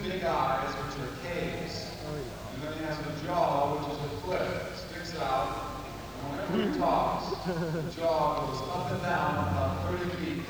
big eyes, which are caves. And then he has a jaw, which is a cliff. It sticks out. And whenever he talks, the jaw goes up and down about 30 feet.